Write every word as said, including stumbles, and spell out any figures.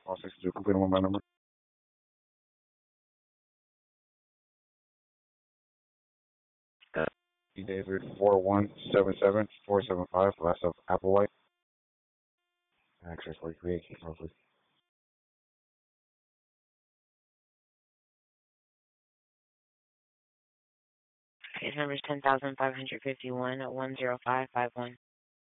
All sixty-two, complete on my number. David four one seven seven four seven five. Last of Applewhite. Access for create roughly. Case number is ten thousand five hundred fifty-one at one zero five five one.